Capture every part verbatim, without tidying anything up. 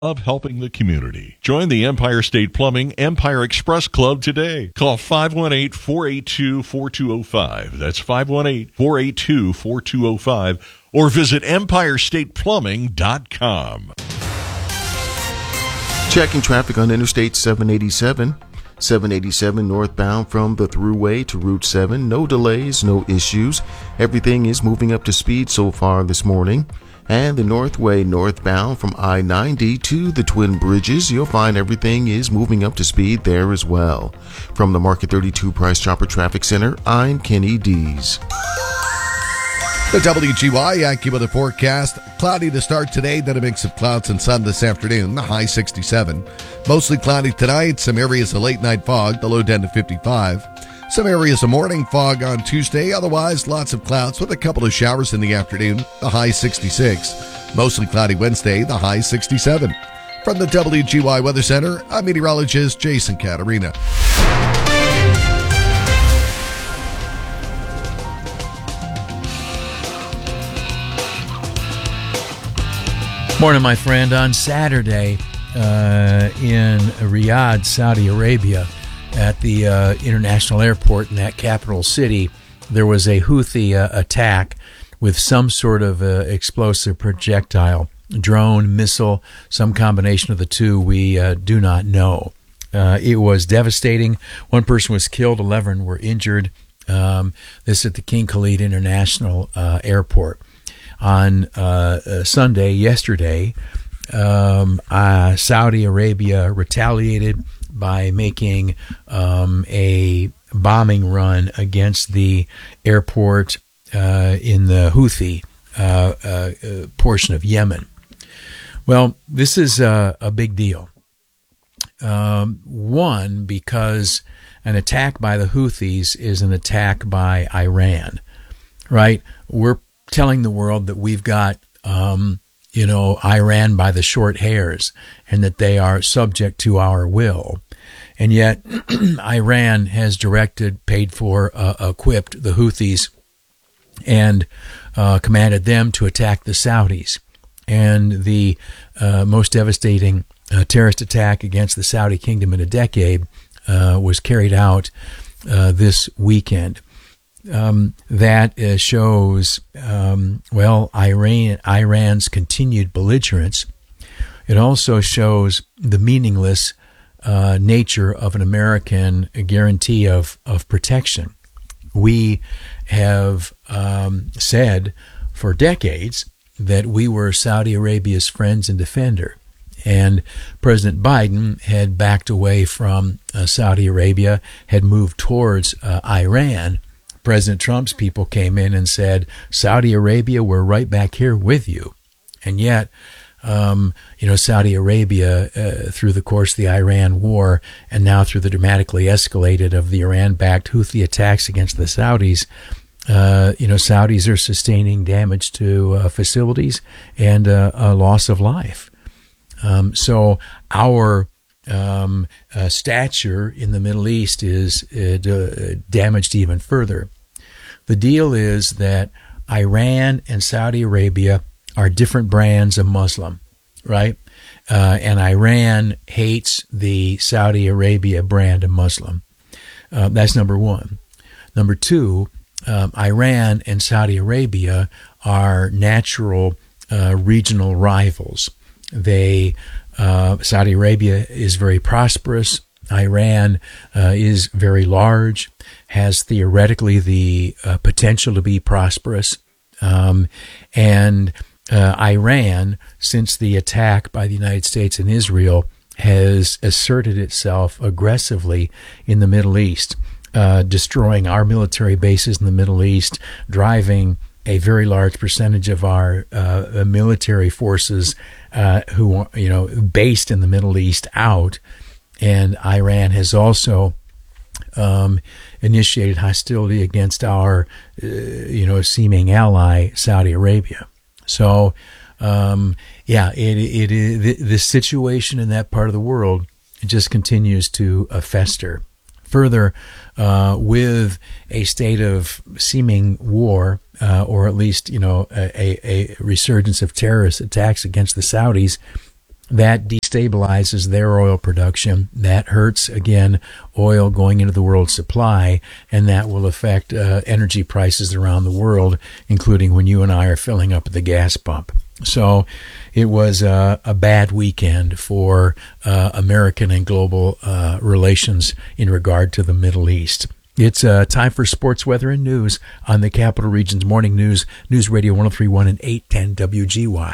of helping the community. Join the Empire State Plumbing Empire Express Club today. Call five one eight, four eight two, four two zero five. That's five one eight, four eight two, four two zero five. Or visit empire state plumbing dot com. Checking traffic on Interstate seven eighty-seven. seven eighty-seven northbound from the Thruway to Route seven. No delays, no issues. Everything is moving up to speed so far this morning. And the Northway northbound from I ninety to the Twin Bridges, you'll find everything is moving up to speed there as well. From the Market thirty-two Price Chopper Traffic Center, I'm Kenny Dees. The W G Y AccuWeather forecast. Cloudy to start today, then a mix of clouds and sun this afternoon, the high sixty-seven. Mostly cloudy tonight, some areas of late night fog, the low ten to fifty-five. Some areas of morning fog on Tuesday, otherwise lots of clouds with a couple of showers in the afternoon, the high sixty-six. Mostly cloudy Wednesday, the high sixty-seven. From the W G Y Weather Center, I'm meteorologist Jason Catarina. Morning, my friend. On Saturday uh, in Riyadh, Saudi Arabia, at the uh, international airport in that capital city, there was a Houthi uh, attack with some sort of uh, explosive projectile, drone, missile, some combination of the two. We uh, do not know. Uh, it was devastating. One person was killed, eleven were injured. Um, this at the King Khalid International uh, Airport. On uh, uh, Sunday, yesterday, um, uh, Saudi Arabia retaliated by making um, a bombing run against the airport uh, in the Houthi uh, uh, uh, portion of Yemen. Well, this is uh, a big deal. Um, one, because an attack by the Houthis is an attack by Iran, right? We're telling the world that we've got, um, you know, Iran by the short hairs and that they are subject to our will. And yet Iran has directed, paid for, uh, equipped the Houthis and uh, commanded them to attack the Saudis. And the uh, most devastating uh, terrorist attack against the Saudi kingdom in a decade uh, was carried out uh, this weekend. Um, that uh, shows, um, well, Iran, Iran's continued belligerence. It also shows the meaningless uh, nature of an American guarantee of, of protection. We have um, said for decades that we were Saudi Arabia's friends and defender. And President Biden had backed away from uh, Saudi Arabia, had moved towards uh, Iran. President Trump's people came in and said, Saudi Arabia, we're right back here with you. And yet, um, you know, Saudi Arabia, uh, through the course of the Iran war, and now through the dramatically escalated of the Iran-backed Houthi attacks against the Saudis, uh, you know, Saudis are sustaining damage to uh, facilities and uh, a loss of life. Um, so our Um, uh, stature in the Middle East is uh, d- damaged even further. The deal is that Iran and Saudi Arabia are different brands of Muslim, right? Uh, and Iran hates the Saudi Arabia brand of Muslim. Uh, that's number one. Number two, um, Iran and Saudi Arabia are natural uh, regional rivals. They Uh, Saudi Arabia is very prosperous. Iran uh, is very large, has theoretically the uh, potential to be prosperous. Um, and uh, Iran, since the attack by the United States and Israel, has asserted itself aggressively in the Middle East, uh, destroying our military bases in the Middle East, driving a very large percentage of our uh, military forces uh, who, you know, based in the Middle East out. And Iran has also um, initiated hostility against our, uh, you know, seeming ally, Saudi Arabia. So, um, yeah, it, it, it, the, the situation in that part of the world just continues to uh, fester. Further, uh, with a state of seeming war, uh, or at least, you know, a, a resurgence of terrorist attacks against the Saudis, that destabilizes their oil production. That hurts, again, oil going into the world supply, and that will affect uh, energy prices around the world, including when you and I are filling up at the gas pump. So it was uh, a bad weekend for uh, American and global uh, relations in regard to the Middle East. It's uh, time for sports, weather, and news on the Capital Region's Morning News, News Radio one oh three point one and eight ten W G Y.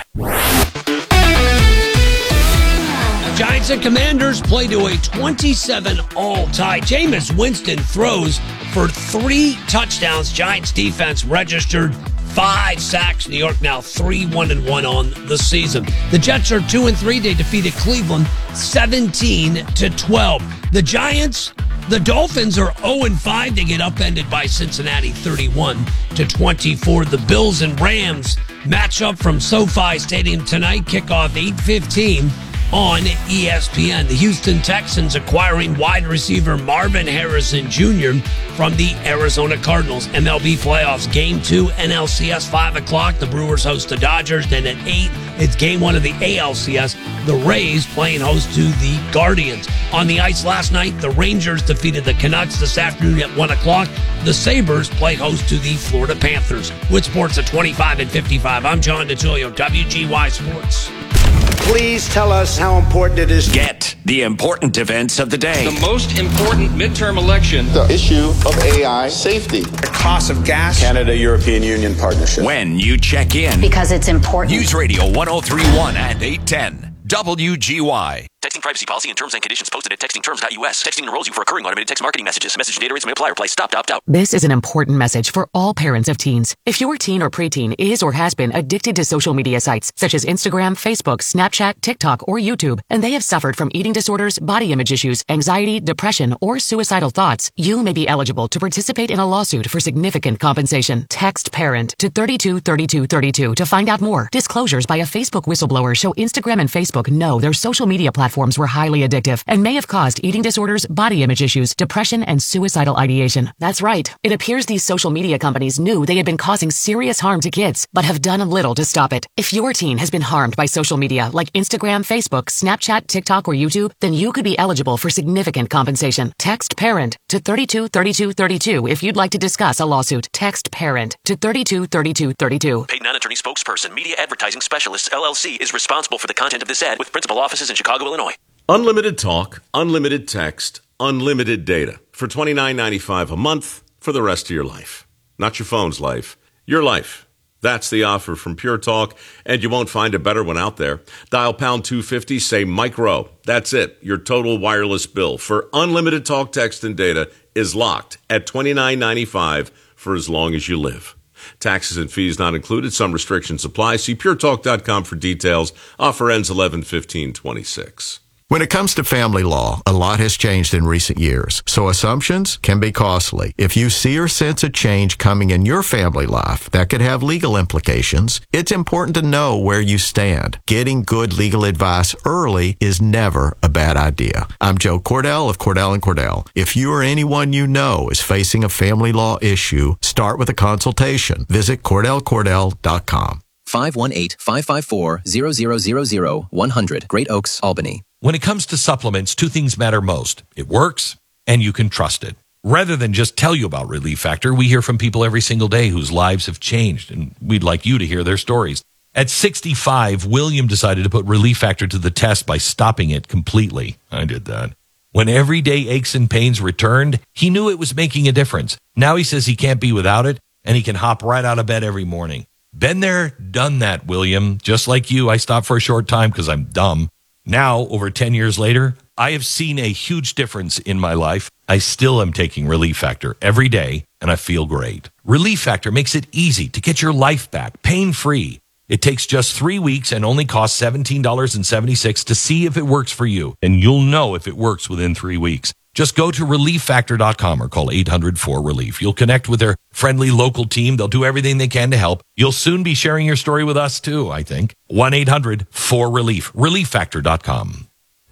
Giants and Commanders play to a twenty-seven all tie. Jameis Winston throws for three touchdowns. Giants defense registered five sacks. New York now three one and one on the season. The Jets are two and three. They defeated Cleveland seventeen to twelve. The Giants, the Dolphins are oh and five. They get upended by Cincinnati thirty-one to twenty-four. The Bills and Rams match up from SoFi Stadium tonight. Kickoff eight fifteen. On E S P N. The Houston Texans acquiring wide receiver Marvin Harrison Junior from the Arizona Cardinals. M L B playoffs, game two, N L C S, five o'clock. The Brewers host the Dodgers. Then at eight, it's game one of the A L C S. The Rays playing host to the Guardians. On the ice last night, the Rangers defeated the Canucks. This afternoon at one o'clock. The Sabres play host to the Florida Panthers. With sports at twenty-five and fifty-five, I'm John DeTullio, W G Y Sports. Please tell us how important it is. Get the important events of the day. The most important midterm election. The issue of A I safety. The cost of gas. Canada-European Union partnership. When you check in. Because it's important. News Radio one oh three point one and eight ten. W G Y. Texting privacy policy and terms and conditions posted at texting terms dot U S. Texting enrolls you for recurring automated text marketing messages. Message and data rates may apply. Reply stop to opt out. This is an important message for all parents of teens. If your teen or preteen is or has been addicted to social media sites such as Instagram, Facebook, Snapchat, TikTok, or YouTube, and they have suffered from eating disorders, body image issues, anxiety, depression, or suicidal thoughts, you may be eligible to participate in a lawsuit for significant compensation. Text PARENT to thirty-two thirty-two thirty-two to find out more. Disclosures by a Facebook whistleblower show Instagram and Facebook know their social media platforms were highly addictive and may have caused eating disorders, body image issues, depression, and suicidal ideation. That's right. It appears these social media companies knew they had been causing serious harm to kids, but have done little to stop it. If your teen has been harmed by social media like Instagram, Facebook, Snapchat, TikTok, or YouTube, then you could be eligible for significant compensation. Text PARENT to thirty-two thirty-two thirty-two if you'd like to discuss a lawsuit. Text PARENT to thirty-two thirty-two thirty-two. Paid non-attorney spokesperson, Media Advertising Specialists, L L C, is responsible for the content of this ad with principal offices in Chicago, Illinois. Unlimited talk, unlimited text, unlimited data for twenty-nine ninety-five a month for the rest of your life. Not your phone's life, your life. That's the offer from Pure Talk, and you won't find a better one out there. Dial pound two fifty, say Mike Rowe. That's it. Your total wireless bill for unlimited talk, text, and data is locked at twenty-nine ninety-five for as long as you live. Taxes and fees not included. Some restrictions apply. See pure talk dot com for details. Offer ends eleven fifteen twenty-six. When it comes to family law, a lot has changed in recent years, so assumptions can be costly. If you see or sense a change coming in your family life that could have legal implications, it's important to know where you stand. Getting good legal advice early is never a bad idea. I'm Joe Cordell of Cordell and Cordell. If you or anyone you know is facing a family law issue, start with a consultation. Visit cordell cordell dot com. five one eight, five five four, zero zero zero zero, one hundred, Great Oaks, Albany. When it comes to supplements, two things matter most. It works, and you can trust it. Rather than just tell you about Relief Factor, we hear from people every single day whose lives have changed, and we'd like you to hear their stories. At sixty-five, William decided to put Relief Factor to the test by stopping it completely. I did that. When everyday aches and pains returned, he knew it was making a difference. Now he says he can't be without it, and he can hop right out of bed every morning. Been there, done that, William. Just like you, I stopped for a short time because I'm dumb. Now, over ten years later, I have seen a huge difference in my life. I still am taking Relief Factor every day, and I feel great. Relief Factor makes it easy to get your life back, pain-free. It takes just three weeks and only costs seventeen dollars and seventy-six cents to see if it works for you, and you'll know if it works within three weeks. Just go to relief factor dot com or call eight hundred four relief. You'll connect with their friendly local team. They'll do everything they can to help. You'll soon be sharing your story with us, too, I think. one eight hundred four relief. relief factor dot com.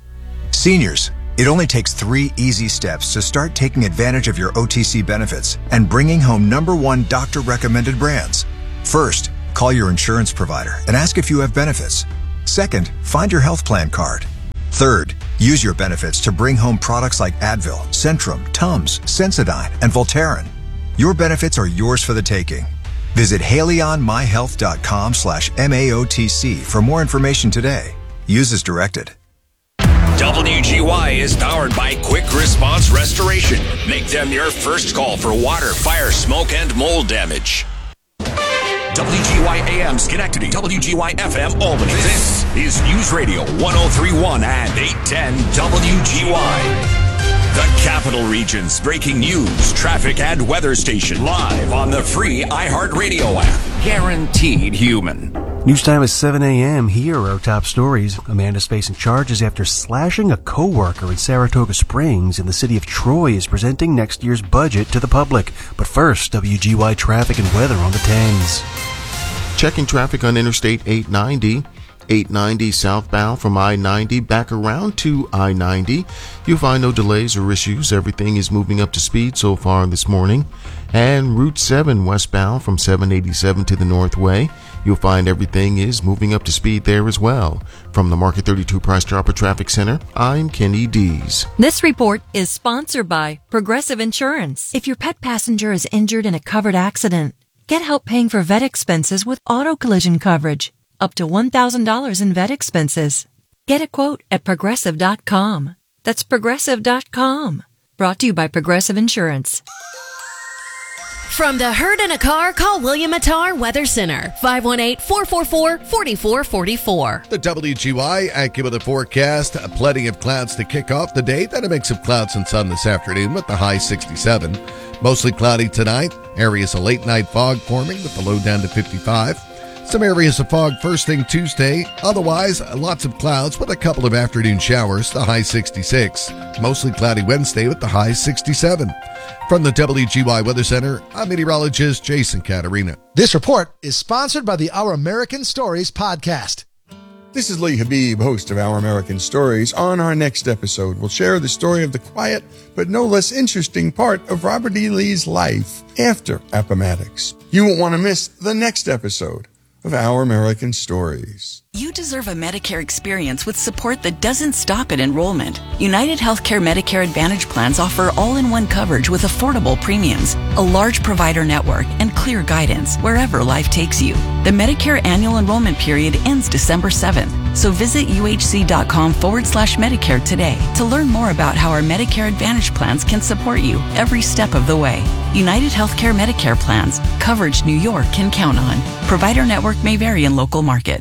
Seniors, it only takes three easy steps to start taking advantage of your O T C benefits and bringing home number one doctor-recommended brands. First, call your insurance provider and ask if you have benefits. Second, find your health plan card. Third, use your benefits to bring home products like Advil, Centrum, Tums, Sensodyne, and Voltaren. Your benefits are yours for the taking. Visit haleyonmyhealth.com slash MAOTC for more information today. Use as directed. W G Y is powered by Quick Response Restoration. Make them your first call for water, fire, smoke, and mold damage. W G Y A M Schenectady, W G Y F M Albany. This is News Radio one oh three point one and eight ten W G Y. The Capital Region's breaking news, traffic, and weather station live on the free iHeartRadio app. Guaranteed human. News time is seven a.m. Here are our top stories. A man is facing charges after slashing a co-worker in Saratoga Springs, and the city of Troy is presenting next year's budget to the public. But first, W G Y traffic and weather on the tens. Checking traffic on Interstate eight ninety. eight ninety southbound from I ninety back around to I ninety. You'll find no delays or issues. Everything is moving up to speed so far this morning. And Route seven westbound from seven eighty-seven to the Northway. You'll find everything is moving up to speed there as well. From the Market thirty-two Price Chopper Traffic Center, I'm Kenny Dees. This report is sponsored by Progressive Insurance. If your pet passenger is injured in a covered accident, get help paying for vet expenses with auto collision coverage. Up to one thousand dollars in vet expenses. Get a quote at Progressive dot com. That's Progressive dot com. Brought to you by Progressive Insurance. From the herd in a car, call William Attar Weather Center. five one eight, four four four, four four four four. The W G Y AccuWeather forecast. Plenty of clouds to kick off the day. Then a mix of clouds and sun this afternoon with the high sixty-seven. Mostly cloudy tonight. Areas of late night fog forming with the low down to fifty-five. Some areas of fog first thing Tuesday. Otherwise, lots of clouds with a couple of afternoon showers, the high sixty-six. Mostly cloudy Wednesday with the high sixty-seven. From the W G Y Weather Center, I'm meteorologist Jason Caterina. This report is sponsored by the Our American Stories podcast. This is Lee Habib, host of Our American Stories. On our next episode, we'll share the story of the quiet but no less interesting part of Robert E. Lee's life after Appomattox. You won't want to miss the next episode of Our American Stories. You deserve a Medicare experience with support that doesn't stop at enrollment. United Healthcare Medicare Advantage plans offer all-in-one coverage with affordable premiums, a large provider network, and clear guidance wherever life takes you. The Medicare annual enrollment period ends December seventh, so visit uhc.com forward slash Medicare today to learn more about how our Medicare Advantage plans can support you every step of the way. United Healthcare Medicare plans, coverage New York can count on. Provider network may vary in local market.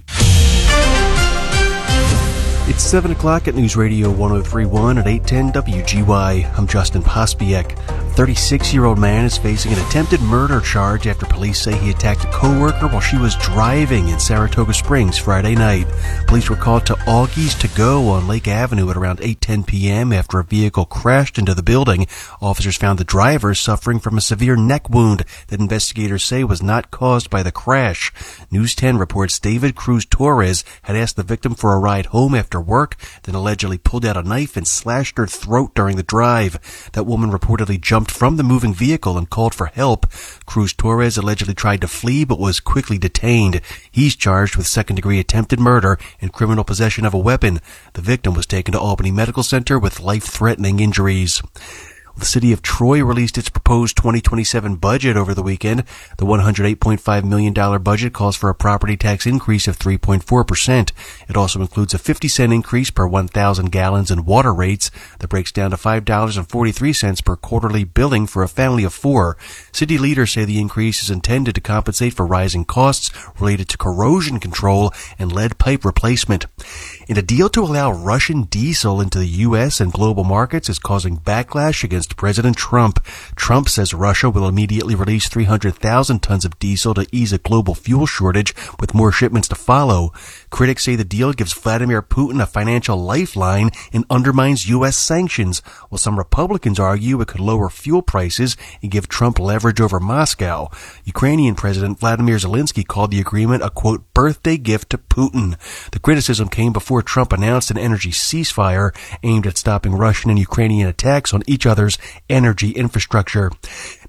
It's seven o'clock at News Radio one oh three point one at eight ten W G Y. I'm Justin Pospiek. A thirty-six-year-old man is facing an attempted murder charge after police say he attacked a co-worker while she was driving in Saratoga Springs Friday night. Police were called to Augie's To Go on Lake Avenue at around eight ten p.m. after a vehicle crashed into the building. Officers found the driver suffering from a severe neck wound that investigators say was not caused by the crash. News ten reports David Cruz Torres had asked the victim for a ride home after work, then allegedly pulled out a knife and slashed her throat during the drive. That woman reportedly jumped from the moving vehicle and called for help. Cruz Torres allegedly tried to flee but was quickly detained. He's charged with second-degree attempted murder and criminal possession of a weapon. The victim was taken to Albany Medical Center with life-threatening injuries. The city of Troy released its proposed twenty twenty-seven budget over the weekend. The one hundred eight point five million dollars budget calls for a property tax increase of three point four percent. It also includes a fifty cent increase per one thousand gallons in water rates that breaks down to five dollars and forty-three cents per quarterly billing for a family of four. City leaders say the increase is intended to compensate for rising costs related to corrosion control and lead pipe replacement. And a deal to allow Russian diesel into the U S and global markets is causing backlash against President Trump. Trump says Russia will immediately release three hundred thousand tons of diesel to ease a global fuel shortage, with more shipments to follow. Critics say the deal gives Vladimir Putin a financial lifeline and undermines U S sanctions, while some Republicans argue it could lower fuel prices and give Trump leverage over Moscow. Ukrainian President Vladimir Zelensky called the agreement a, quote, birthday gift to Putin. The criticism came before Trump announced an energy ceasefire aimed at stopping Russian and Ukrainian attacks on each other's energy infrastructure.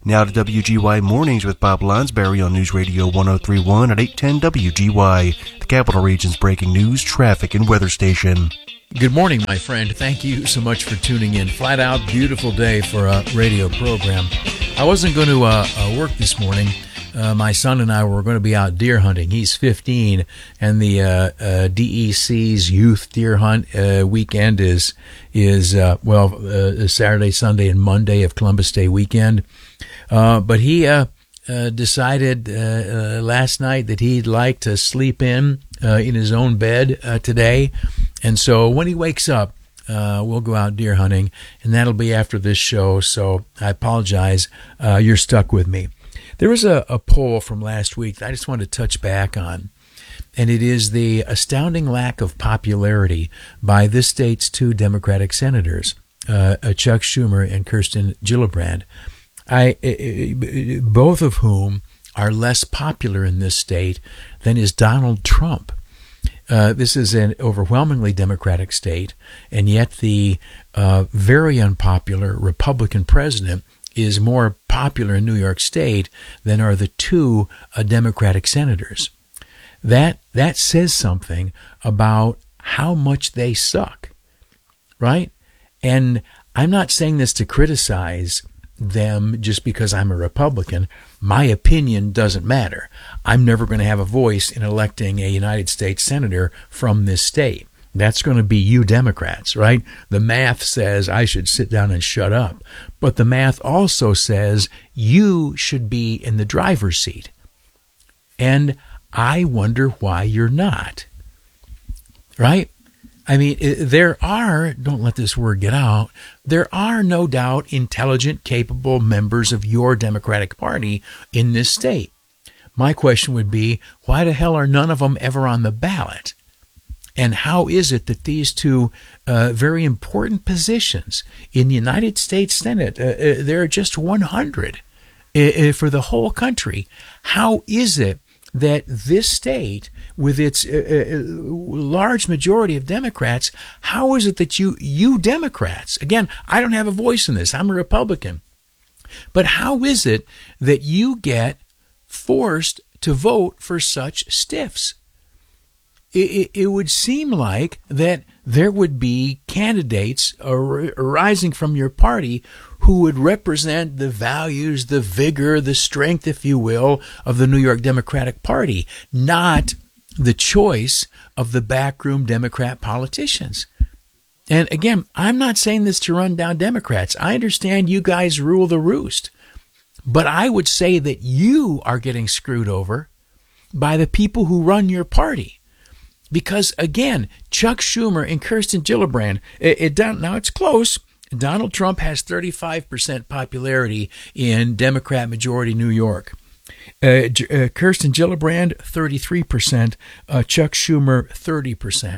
Now to W G Y Mornings with Bob Lonsberry on News Radio ten thirty-one at eight ten W G Y, the Capital Region's breaking news, traffic, and weather station. Good morning, my friend. Thank you so much for tuning in. Flat out beautiful day for a radio program. I wasn't going to uh, uh, work this morning. Uh, my son and I were going to be out deer hunting. He's fifteen, and the uh, uh, D E C's youth deer hunt uh, weekend is is uh, well uh, Saturday, Sunday, and Monday of Columbus Day weekend. Uh, but he uh, uh, decided uh, uh, last night that he'd like to sleep in uh, in his own bed uh, today, and so when he wakes up, uh, we'll go out deer hunting, and that'll be after this show. So I apologize. Uh, you're stuck with me. There was a, a poll from last week that I just wanted to touch back on, and it is the astounding lack of popularity by this state's two Democratic senators, uh, Chuck Schumer and Kirsten Gillibrand, I, I, both of whom are less popular in this state than is Donald Trump. Uh, this is an overwhelmingly Democratic state, and yet the uh, very unpopular Republican president is more popular in New York State than are the two uh, Democratic senators. That that says something about how much they suck, right? And I'm not saying this to criticize them just because I'm a Republican. My opinion doesn't matter. I'm never going to have a voice in electing a United States senator from this state. That's going to be you Democrats, right? The math says I should sit down and shut up. But the math also says you should be in the driver's seat. And I wonder why you're not, right? I mean, there are, don't let this word get out, there are no doubt intelligent, capable members of your Democratic Party in this state. My question would be, why the hell are none of them ever on the ballot? And how is it that these two uh, very important positions in the United States Senate, uh, uh, there are just one hundred uh, for the whole country. How is it that this state, with its uh, uh, large majority of Democrats, how is it that you, you Democrats, again, I don't have a voice in this, I'm a Republican, but how is it that you get forced to vote for such stiffs? It, it would seem like that there would be candidates ar- arising from your party who would represent the values, the vigor, the strength, if you will, of the New York Democratic Party, not the choice of the backroom Democrat politicians. And again, I'm not saying this to run down Democrats. I understand you guys rule the roost. But I would say that you are getting screwed over by the people who run your party. Because, again, Chuck Schumer and Kirsten Gillibrand, it, it don't, now it's close. Donald Trump has thirty-five percent popularity in Democrat-majority New York. Uh, uh, Kirsten Gillibrand, thirty-three percent. Uh, Chuck Schumer, thirty percent.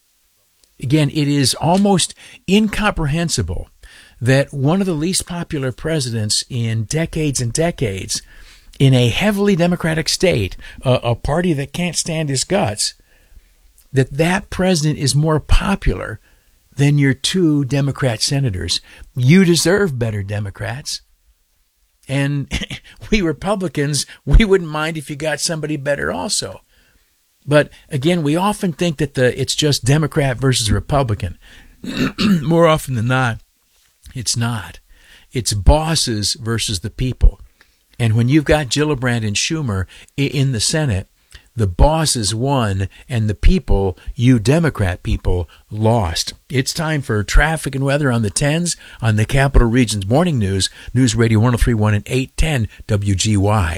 Again, it is almost incomprehensible that one of the least popular presidents in decades and decades in a heavily Democratic state, uh, a party that can't stand his guts, that that president is more popular than your two Democrat senators. You deserve better, Democrats. And we Republicans, we wouldn't mind if you got somebody better also. But again, we often think that the it's just Democrat versus Republican. More often than not, it's not. It's bosses versus the people. And when you've got Gillibrand and Schumer in the Senate, the bosses won, and the people, you Democrat people, lost. It's time for traffic and weather on the tens on the Capital Region's Morning News, News Radio ten thirty-one and eight ten W G Y.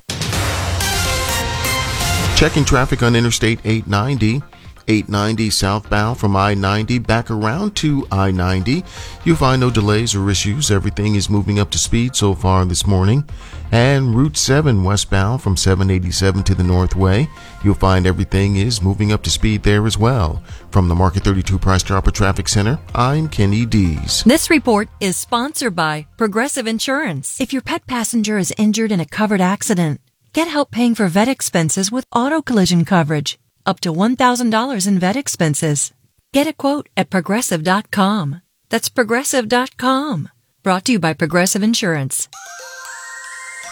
Checking traffic on Interstate eight ninety. eight ninety southbound from I ninety back around to I ninety. You'll find no delays or issues. Everything is moving up to speed so far this morning. And Route seven westbound from seven eighty-seven to the Northway. You'll find everything is moving up to speed there as well. From the Market thirty-two Price Chopper Traffic Center, I'm Kenny Dees. This report is sponsored by Progressive Insurance. If your pet passenger is injured in a covered accident, get help paying for vet expenses with auto collision coverage. Up to one thousand dollars in vet expenses. Get a quote at progressive dot com. That's progressive dot com. Brought to you by Progressive Insurance.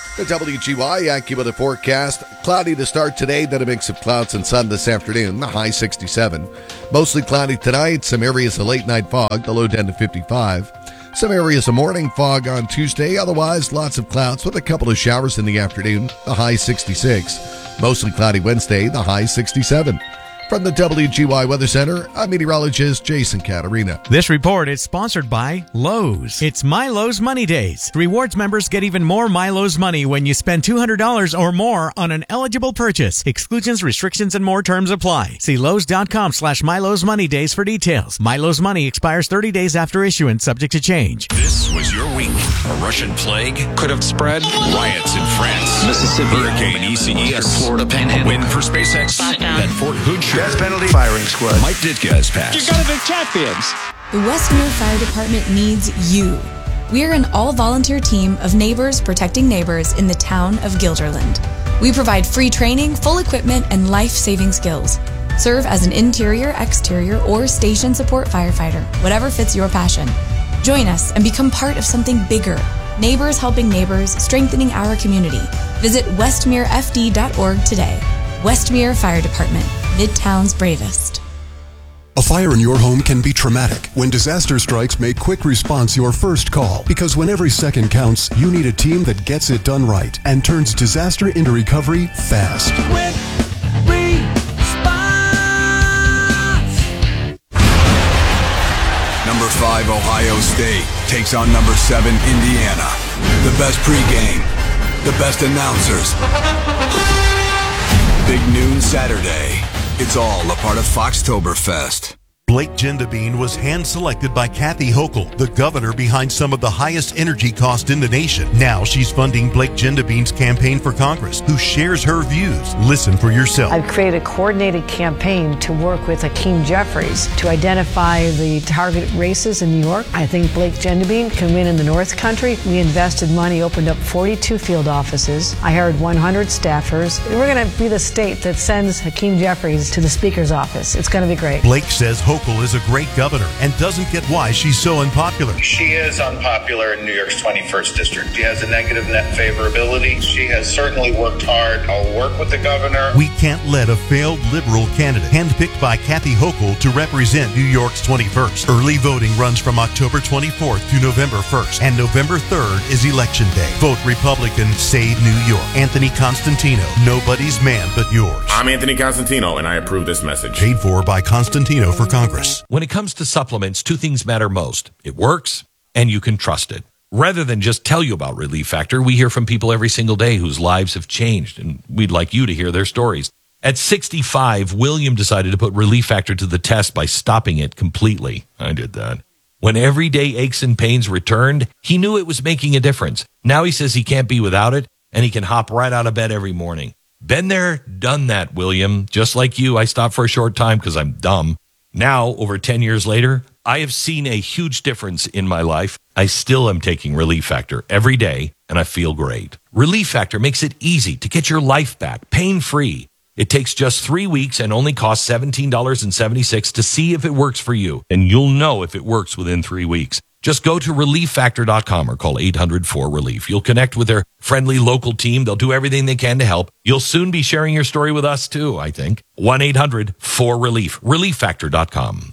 The W G Y AccuWeather forecast. Cloudy to start today, then a mix of clouds and sun this afternoon, the high sixty-seven. Mostly cloudy tonight, some areas of late night fog, the low ten to fifty-five. Some areas of morning fog on Tuesday, otherwise lots of clouds with a couple of showers in the afternoon, the high sixty-six. Mostly cloudy Wednesday, the high sixty-seven. From the W G Y Weather Center, I'm meteorologist Jason Catarina. This report is sponsored by Lowe's. It's MyLowe's Money Days. Rewards members get even more MyLowe's money when you spend two hundred dollars or more on an eligible purchase. Exclusions, restrictions, and more terms apply. See Lowe's.com slash MyLowe's Money Days for details. MyLowe's money expires thirty days after issuance, subject to change. This was your week. A Russian plague could have spread. Riots in France. Mississippi. Hurricane E C E S. Florida Panhandle. Win for SpaceX. Then Fort Hood. Death penalty firing squad. Mike Ditka has passed. You gotta be champions. The Westmere Fire Department needs you. We're an all-volunteer team of neighbors protecting neighbors in the town of Guilderland. We provide free training, full equipment, and life-saving skills. Serve as an interior, exterior, or station support firefighter, whatever fits your passion. Join us and become part of something bigger. Neighbors helping neighbors, strengthening our community. Visit westmere f d dot org today. Westmere Fire Department, Midtown's bravest. A fire in your home can be traumatic. When disaster strikes, make quick response your first call. Because when every second counts, you need a team that gets it done right and turns disaster into recovery fast. Quick response! Number five, Ohio State takes on number seven, Indiana. The best pregame, the best announcers. Big noon Saturday. It's all a part of Foxtoberfest. Blake Gendabine was hand-selected by Kathy Hochul, the governor behind some of the highest energy costs in the nation. Now she's funding Blake Gendabine's campaign for Congress, who shares her views. Listen for yourself. I've created a coordinated campaign to work with Hakeem Jeffries to identify the target races in New York. I think Blake Gendabine can win in the North Country. We invested money, opened up forty-two field offices. I hired one hundred staffers. We're going to be the state that sends Hakeem Jeffries to the Speaker's office. It's going to be great. Blake says Hochul is a great governor and doesn't get why she's so unpopular. She is unpopular in New York's twenty-first district. She has a negative net favorability. She has certainly worked hard. I'll work with the governor. We can't let a failed liberal candidate, handpicked by Kathy Hochul to represent New York's twenty-first. Early voting runs from October twenty-fourth to November first, and November third is Election Day. Vote Republican, save New York. Anthony Constantino, nobody's man but yours. I'm Anthony Constantino, and I approve this message. Paid for by Constantino for Congress. When it comes to supplements, two things matter most. It works, and you can trust it. Rather than just tell you about Relief Factor, we hear from people every single day whose lives have changed, and we'd like you to hear their stories. At sixty-five, William decided to put Relief Factor to the test by stopping it completely. I did that. When everyday aches and pains returned, he knew it was making a difference. Now he says he can't be without it, and he can hop right out of bed every morning. Been there, done that, William. Just like you, I stopped for a short time because I'm dumb. Now, over ten years later, I have seen a huge difference in my life. I still am taking Relief Factor every day, and I feel great. Relief Factor makes it easy to get your life back, pain-free. It takes just three weeks and only costs seventeen dollars and seventy-six cents to see if it works for you, and you'll know if it works within three weeks. Just go to relief factor dot com or call eight hundred four relief. You'll connect with their friendly local team. They'll do everything they can to help. You'll soon be sharing your story with us too, I think. one eight hundred four relief. relief factor dot com.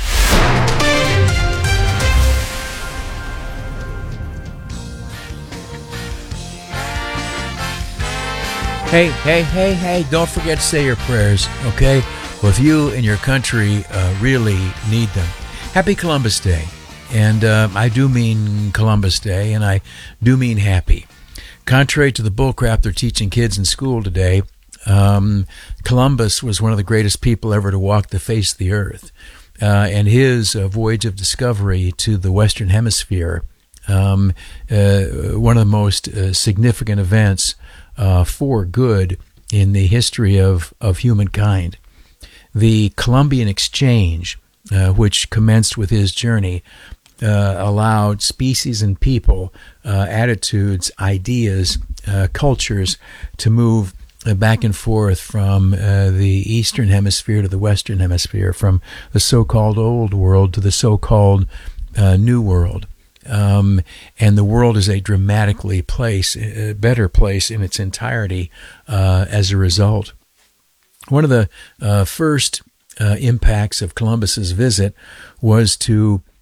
Hey, hey, hey, hey, don't forget to say your prayers, okay? Well, if you and your country uh, really need them. Happy Columbus Day. And uh, I do mean Columbus Day, and I do mean happy. Contrary to the bullcrap they're teaching kids in school today, um, Columbus was one of the greatest people ever to walk the face of the earth. Uh, and his uh, voyage of discovery to the Western Hemisphere, um, uh, one of the most uh, significant events uh, for good in the history of, of humankind. The Columbian Exchange, uh, which commenced with his journey, Uh, allowed species and people, uh, attitudes, ideas, uh, cultures to move uh, back and forth from uh, the Eastern Hemisphere to the Western Hemisphere, from the so-called Old World to the so-called uh, New World. Um, and the world is a dramatically place, a better place in its entirety uh, as a result. One of the uh, first uh, impacts of Columbus's visit was to